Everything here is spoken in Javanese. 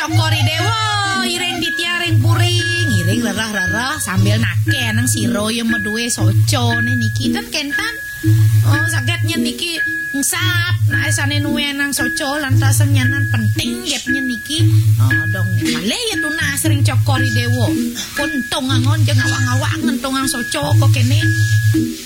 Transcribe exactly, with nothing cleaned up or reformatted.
cokori dewa iring ditiaring puring iring rerah-rerah sambil nake nang siro yang meduwe soco nih niki dan kentan oh sakitnya niki ngesap nah esane nuwe nang soco lantasan nyanan penting gapnya niki oh dong male ya tuna sering cokori dewa puntung angon jeng awang-awang ngentungang soco kok kene